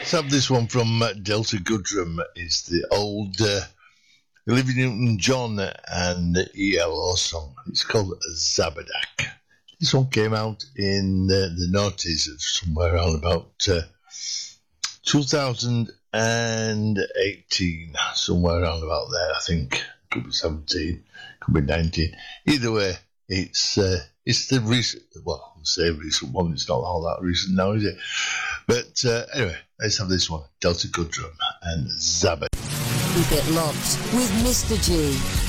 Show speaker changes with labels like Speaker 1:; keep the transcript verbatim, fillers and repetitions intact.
Speaker 1: Let's have this one from uh, Delta Goodrum. It's the old uh, Olivia Newton-John and E L O song. It's called Zabadak. This one came out in uh, the noughties, somewhere around about uh, two thousand eighteen, somewhere around about there, I think. Could be seventeen, could be nineteen. Either way, it's uh, it's the recent, well, I'll say recent one, it's not all that recent now, is it? But uh, anyway, let's have this one, Delta Goodrum and Zabadak.
Speaker 2: Keep it locked with Mister G.